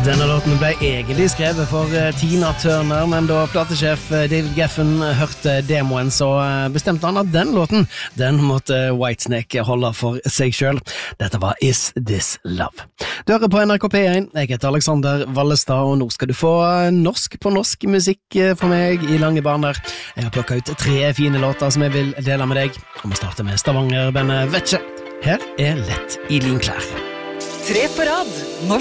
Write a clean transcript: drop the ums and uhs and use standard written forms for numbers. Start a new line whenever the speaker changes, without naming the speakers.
Denne låten ble egentlig skrevet for Tina Turner, men da platesjef David Geffen hørte demoen, så bestemte han at den låten, den måtte Whitesnake holde for seg selv. Dette var Is This Love. Du hører på NRK P1, jeg heter Alexander Vallestad, og nå skal du få norsk på norsk musikk fra meg i lange baner. Jeg har plukket ut 3 fine låter som jeg vil dele med deg, og vi starter med Stavanger-bandet Vetsje. Her er Lett i linklær.
3 på rad, norsk